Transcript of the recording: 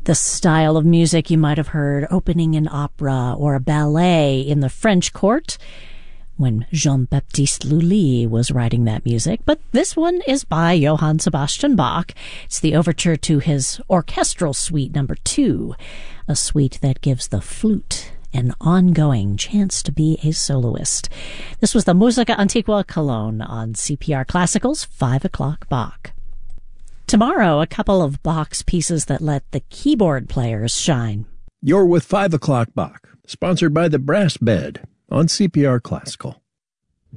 The style of music you might have heard opening an opera or a ballet in the French court when Jean-Baptiste Lully was writing that music. But this one is by Johann Sebastian Bach. It's the overture to his Orchestral Suite No. 2, a suite that gives the flute an ongoing chance to be a soloist. This was the Musica Antiqua Cologne on CPR Classical's 5 o'clock Bach. Tomorrow, a couple of Bach's pieces that let the keyboard players shine. You're with 5 o'clock Bach, sponsored by the Brass Bed on CPR Classical.